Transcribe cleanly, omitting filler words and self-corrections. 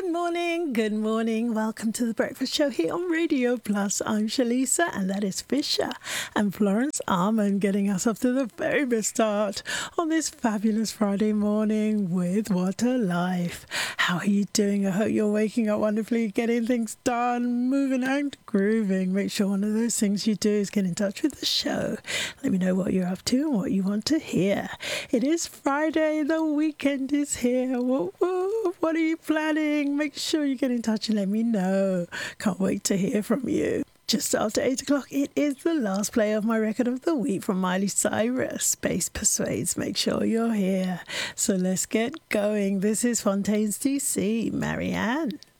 Good morning. Welcome to the Breakfast Show here on Radio Plus. I'm Shalisa, and that is Fisher and Florence Armand getting us off to the very best start on this fabulous Friday morning with What a Life. How are you doing? I hope you're waking up wonderfully, getting things done, moving and grooving. Make sure one of those things you do is get in touch with the show. Let me know what you're up to and what you want to hear. It is Friday. The weekend is here. Whoa, whoa. What are you planning? Make sure you get in touch and let me know. Can't wait to hear from you. Just after 8 o'clock, it is the last play of my record of the week from Miley Cyrus. Space Persuades. Make sure you're here. So let's get going. This is Fontaines DC. Marianne.